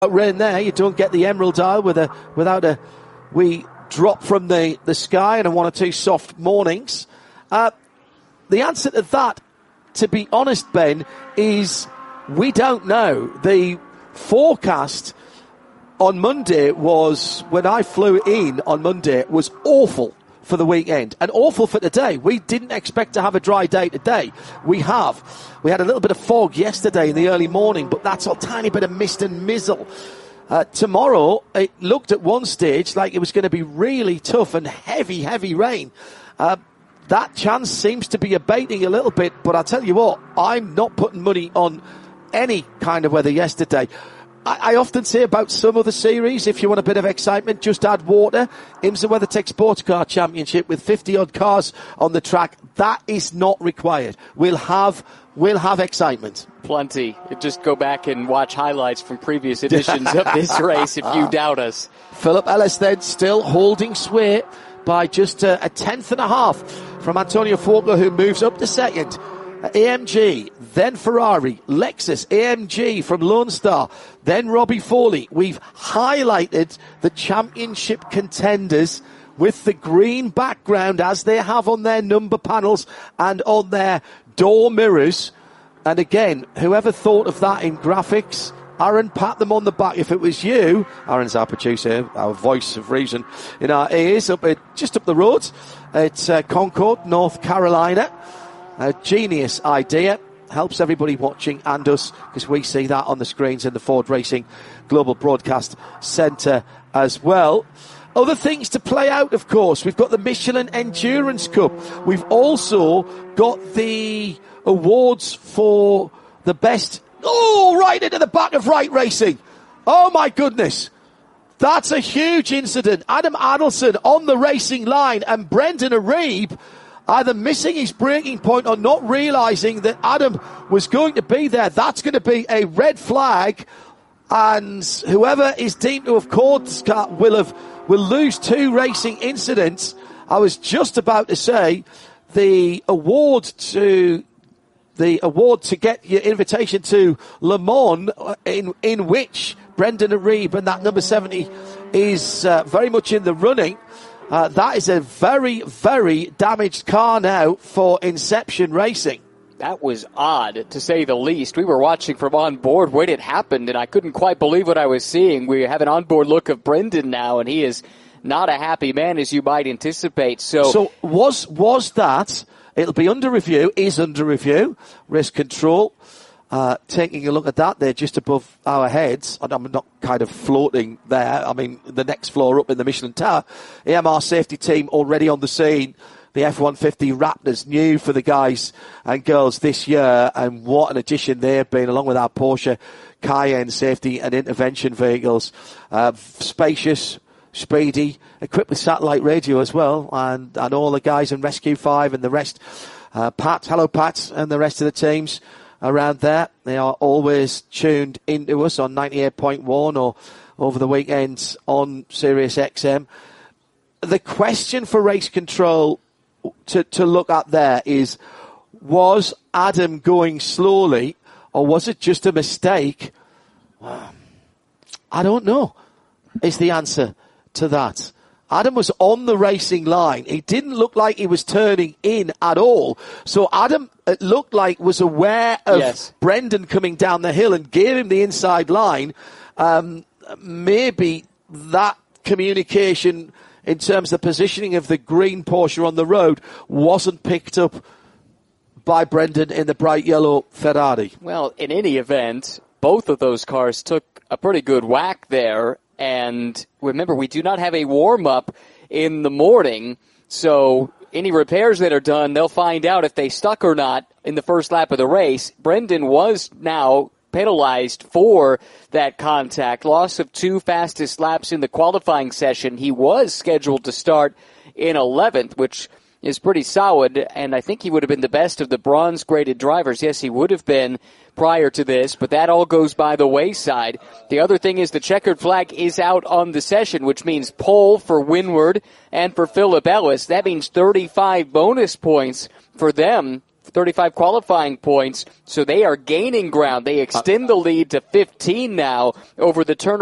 Rain there, you don't get the Emerald Isle without a wee drop from the sky and one or two soft mornings. The answer to that, to be honest, Ben, is we don't know. The forecast on Monday was, when I flew in on Monday, was awful for the weekend and awful for today. We didn't expect to have a dry day today. We had a little bit of fog yesterday in the early morning, but that's a tiny bit of mist and mizzle. Tomorrow, it looked at one stage like it was going to be really tough and heavy rain. That chance seems to be abating a little bit, but I'll tell you what, I'm not putting money on any kind of weather yesterday. I often say about some of the series, if you want a bit of excitement, just add water. IMSA WeatherTech Sports Car Championship with 50-odd cars on the track, that is not required. We'll have excitement. Plenty. Just go back and watch highlights from previous editions of this race if you doubt us. Philip Ellis then still holding sway by just a tenth and a half from Antonio Fuoco, who moves up to second. AMG, then Ferrari, Lexus, AMG from Lone Star, then Robbie Foley. We've highlighted the championship contenders with the green background as they have on their number panels and on their door mirrors. And again, whoever thought of that in graphics, Aaron, pat them on the back. If it was you, Aaron's our producer, our voice of reason in our ears, just up the road at Concord, North Carolina. A genius idea. Helps everybody watching and us, because we see that on the screens in the Ford Racing Global Broadcast Centre as well. Other things to play out, of course. We've got the Michelin Endurance Cup. We've also got the awards for the best... Oh, right into the back of Right Racing. Oh, my goodness. That's a huge incident. Adam Adelson on the racing line, and Brendan Arieb either missing his braking point or not realising that Adam was going to be there. That's going to be a red flag, and whoever is deemed to have caused that will lose two racing incidents. I was just about to say the award to get your invitation to Le Mans, in which Brendan Arieb and that number 70 is very much in the running. That is a very, very damaged car now for Inception Racing. That was odd, to say the least. We were watching from on board when it happened, and I couldn't quite believe what I was seeing. We have an onboard look of Brendan now, and he is not a happy man, as you might anticipate. So was that? It'll be under review. Is under review. Risk control. Taking a look at that there just above our heads, and I'm not kind of floating there. I mean, the next floor up in the Michelin Tower. AMR safety team already on the scene. The F-150 Raptors, new for the guys and girls this year, and what an addition they've been, along with our Porsche Cayenne safety and intervention vehicles. Spacious, speedy, equipped with satellite radio as well, and all the guys in Rescue 5 and the rest. Pat, hello Pat, and the rest of the teams around there. They are always tuned into us on 98.1 or over the weekends on Sirius XM. The question for race control to look at there is, was Adam going slowly, or was it just a mistake? I don't know, is the answer to that. Adam was on the racing line. He didn't look like he was turning in at all. So Adam, it looked like, was aware of Brendan coming down the hill and gave him the inside line. Maybe that communication in terms of the positioning of the green Porsche on the road wasn't picked up by Brendan in the bright yellow Ferrari. Well, in any event, both of those cars took a pretty good whack there. And remember, we do not have a warm-up in the morning, so any repairs that are done, they'll find out if they stuck or not in the first lap of the race. Brendan was now penalized for that contact, loss of two fastest laps in the qualifying session. He was scheduled to start in 11th, which is pretty solid, and I think he would have been the best of the bronze-graded drivers. Yes, he would have been prior to this, but that all goes by the wayside. The other thing is the checkered flag is out on the session, which means pole for Windward and for Philip Ellis. That means 35 bonus points for them 35 qualifying points, so they are gaining ground. They extend the lead to 15 now over the turn